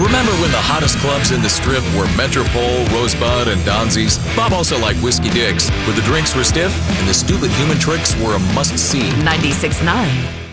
Remember when the hottest clubs in the Strip were Metropole, Rosebud, and Donzi's? Bob also liked Whiskey Dick's, where the drinks were stiff and the stupid human tricks were a must-see. 96.9